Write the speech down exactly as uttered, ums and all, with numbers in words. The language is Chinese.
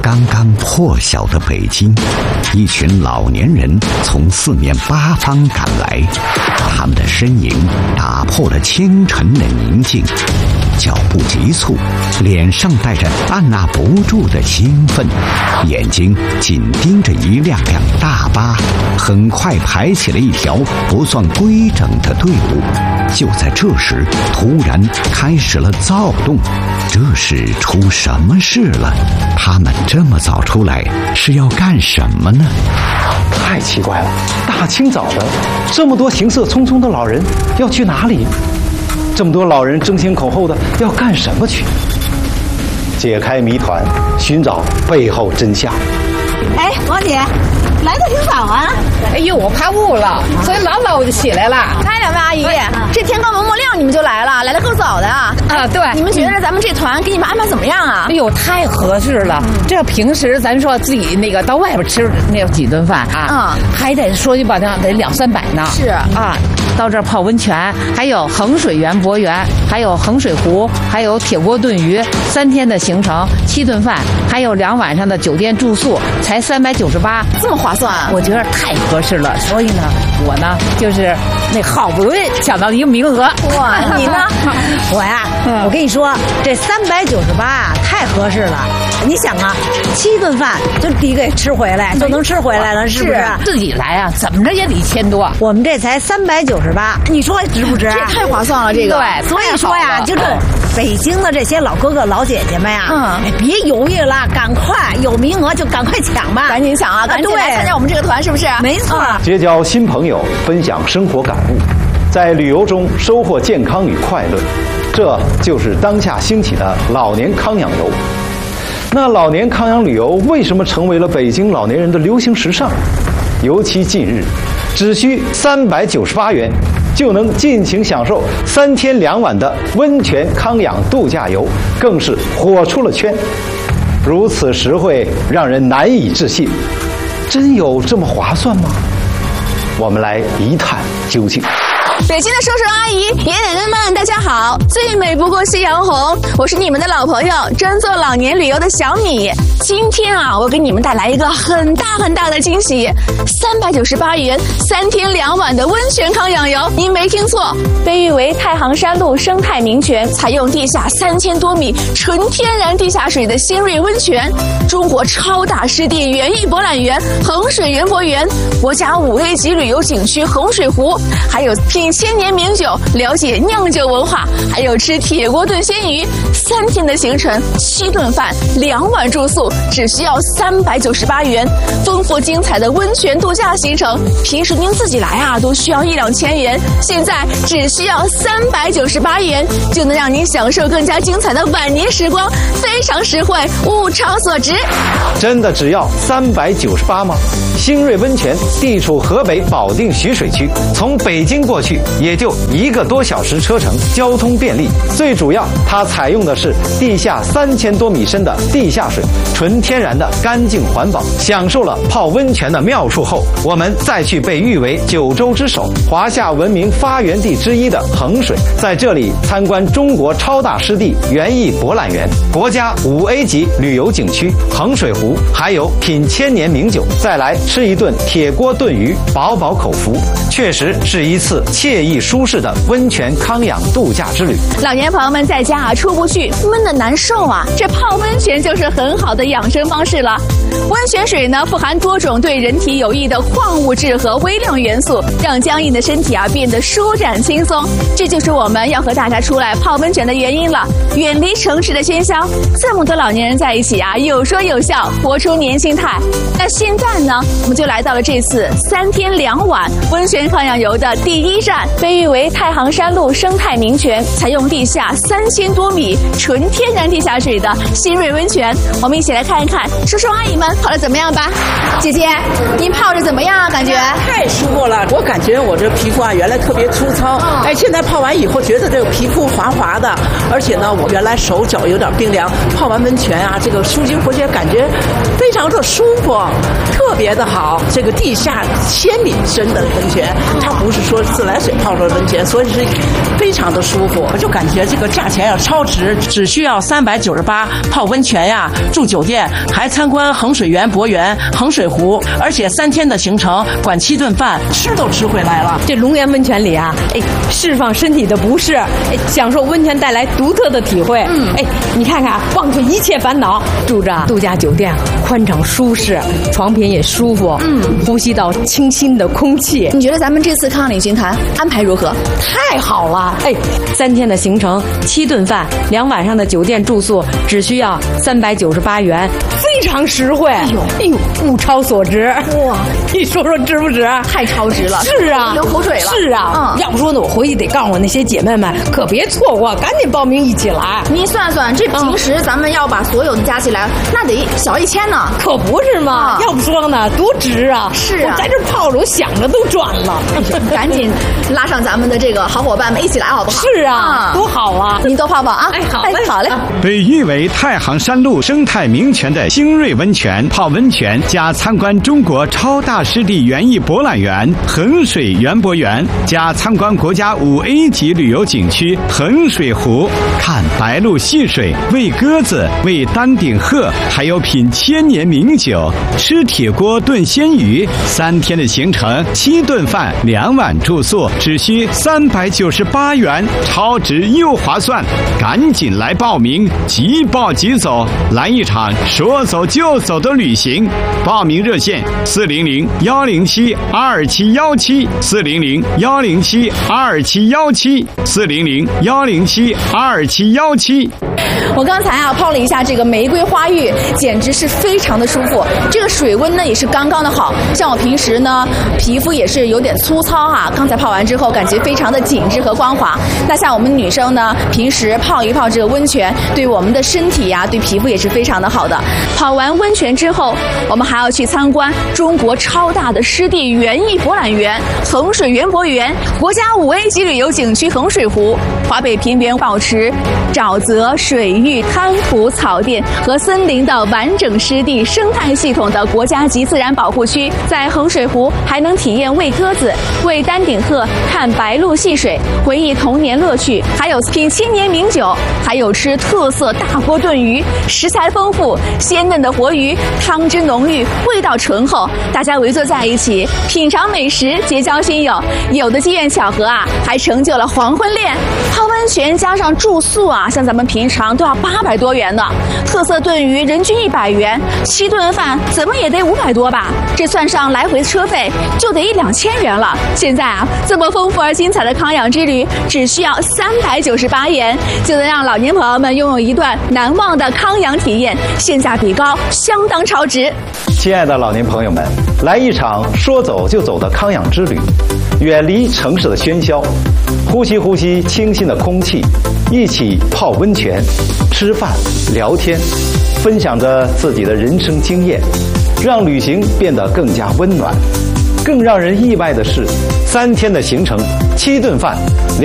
刚刚破晓的北京，一群老年人从四面八方赶来，他们的身影打破了清晨的宁静，脚步急促，脸上带着按捺不住的兴奋，眼睛紧盯着一辆辆大巴，很快排起了一条不算规整的队伍。就在这时，突然开始了躁动。这是出什么事了？他们这么早出来是要干什么呢？ 太奇怪了，大清早的，这么多行色匆匆的老人要去哪里？这么多老人争先恐后的要干什么去？解开谜团，寻找背后真相。 哎，王姐，来的挺早啊！ 哎呦，我怕雾了，所以老早我就起来了。 哎，两位阿姨，这天刚蒙蒙亮你们就来了，来得够早的啊！ 啊，对。 你们觉得咱们这团给你们安排怎么样啊？ 哎呦，太合适了！这要平时咱说自己那个到外边吃那几顿饭啊，嗯，还得说句不好听，得两三百呢。 是啊，到这儿泡温泉，还有衡水园博园，还有衡水湖，还有铁锅炖鱼，三天的行程，七顿饭，还有两晚上的酒店住宿，才三百九十八， 这么划算啊！ 我觉得太合适了，所以呢，我呢就是那好不容易抢到一个名额。 哇，你呢？ 我呀，嗯、我跟你说，这三百九十八啊，太合适了。你想啊，七顿饭就抵给吃回来，就能吃回来了，是不是？ 自己来啊，怎么着也得一千多。 我们这才三百九十八，你说值不值？ 这太划算了，这个。 对， 所以说呀，就这北京的这些老哥哥老姐姐们呀，嗯，哎，别犹豫了，赶快有名额就赶快抢吧， 赶紧抢啊，赶紧来参加我们这个团，是不是？ 没错。 结交新朋友，分享生活感悟，在旅游中收获健康与快乐，这就是当下兴起的老年康养游。那老年康养旅游为什么成为了北京老年人的流行时尚？尤其近日，只需三百九十八元就能尽情享受三天两晚的温泉康养度假游，更是火出了圈。如此实惠，让人难以置信。真有这么划算吗？我们来一探究竟。 北京的叔叔阿姨、爷爷奶奶们，大家好！最美不过夕阳红，我是你们的老朋友，专做老年旅游的小米。今天啊，我给你们带来一个很大很大的惊喜，三百九十八元三天两晚的温泉康养游，您没听错，被誉为太行山路生态名泉，采用地下三千多米纯天然地下水的新锐温泉，中国超大湿地园艺博览园衡水园博园，国家五 A 级旅游景区衡水湖，还有品千年名酒，了解酿酒文化，还有吃铁锅炖鲜鱼，三天的行程，七顿饭，两晚住宿，只需要三百九十八元。丰富精彩的温泉度假行程，平时您自己来啊，都需要一两千元，现在只需要三百九十八元，就能让您享受更加精彩的晚年时光，非常实惠，物超所值。 真的只要三百九十八吗？新锐温泉地处河北保定徐水区，从北京过去也就一个多小时车程，交通便利。最主要，它采用的是地下三千多米深的地下水，纯天然的干净环保。享受了泡温泉的妙处后，我们再去被誉为九州之首、华夏文明发源地之一的衡水，在这里参观中国超大湿地园艺博览园、国家五 A 级旅游景区衡水湖，还有品千年名酒，再来吃一顿铁锅炖鱼，饱饱口福。确实是一次惬意舒适的温泉康养度假之旅。 老年朋友们在家啊出不去，闷得难受啊，这泡温泉就是很好的养生方式了。温泉水呢富含多种对人体有益的矿物质和微量元素，让僵硬的身体啊变得舒展轻松。这就是我们要和大家出来泡温泉的原因了。远离城市的喧嚣，这么多老年人在一起啊，有说有笑，活出年轻态。那现在呢，我们就来到了这次三天两晚温泉康养游的第一站，被誉为太行山路生态名泉，采用地下三千多米纯天然地下水的新锐温泉。我们一起来看一看叔叔阿姨们泡的怎么样吧。姐姐，您泡着怎么样啊？感觉太舒服了，我感觉我这皮肤啊原来特别粗糙，哎，现在泡完以后觉得这个皮肤滑滑的，而且呢，我原来手脚有点冰凉，泡完温泉啊，这个舒筋活血，感觉非常的舒服，特别的好。这个地下千米深的温泉，它不是说自来水水泡了温泉，所以是非常的舒服。我就感觉这个价钱要超值，只需要三百九十八泡温泉呀，住酒店，还参观衡水园博园、衡水湖，而且三天的行程，管七顿饭，吃都吃回来了。 这龙岩温泉里啊，哎，释放身体的不适，哎，享受温泉带来独特的体会。嗯，哎，你看看，忘却一切烦恼，住着度假酒店，宽敞舒适，床品也舒服，嗯，呼吸到清新的空气。 你觉得咱们这次康养旅行团安排如何？ 太好了！哎，三天的行程，七顿饭，两晚上的酒店住宿，只需要三百九十八元，非常实惠。哎呦，哎呦，物超所值！哇，你说说值不值？ 太超值了！ 是啊， 流口水了。 是啊， 嗯， 要不说呢，我回去得告诉我那些姐妹们，可别错过，赶紧报名一起来。 你算算，这平时咱们要把所有的加起来，那得小一千呢。 可不是嘛！要不说呢，多值啊！ 是啊， 我在这泡着，我想着都赚了。 赶紧拉上咱们的这个好伙伴们一起来，好不好？ 是啊，多好啊！ 您多泡泡啊！ 哎，好嘞，好嘞。 被誉为太行山路生态名泉的星瑞温泉，泡温泉加参观中国超大湿地园艺博览园衡水园博园，加参观国家五 A 级旅游景区衡水湖，看白鹭戏水，喂鸽子，喂丹顶鹤，还有品千年名酒，吃铁锅炖鲜鱼。三天的行程，七顿饭，两晚住宿，只需三百九十八元，超值又划算，赶紧来报名，即报即走，来一场说走就走的旅行。报名热线：四零零幺零七二七幺七，四零零幺零七二七幺七，四零零幺零七二七幺七。 我刚才啊泡了一下这个玫瑰花浴，简直是非常的舒服。这个水温呢也是刚刚的好，像我平时呢皮肤也是有点粗糙哈、啊，刚才泡完之后感觉非常的紧致和光滑。那像我们女生呢，平时泡一泡这个温泉，对我们的身体呀、啊、对皮肤也是非常的好的。泡完温泉之后，我们还要去参观中国超大的湿地园艺博览园衡水园博园，国家五 A 级旅游景区衡水湖，华北平原保持沼泽、水域、滩涂、草甸和森林的完整湿地生态系统的国家级自然保护区。在衡水湖还能体验喂鸽子、喂丹顶鹤、看白鹭戏水，回忆童年乐趣，还有品千年名酒，还有吃特色大锅炖鱼，食材丰富，鲜嫩的活鱼，汤汁浓郁，味道醇厚，大家围坐在一起品尝美食，结交新友。有的机缘巧合啊，还成就了黄昏恋。泡温泉加上住宿啊，像咱们平常都要八百多元呢。特色炖鱼人均一百元，七顿饭怎么也得五百多吧？这算上来回车费就得一两千元了。现在啊，这么丰富而精彩的康养之旅，只需要三百九十八元，就能让老年朋友们拥有一段难忘的康养体验，性价比高，相当超值。 亲爱的老年朋友们，来一场说走就走的康养之旅，远离城市的喧嚣，呼吸呼吸清新的空气，一起泡温泉、吃饭、聊天，分享着自己的人生经验，让旅行变得更加温暖。更让人意外的是，三天的行程，七顿饭。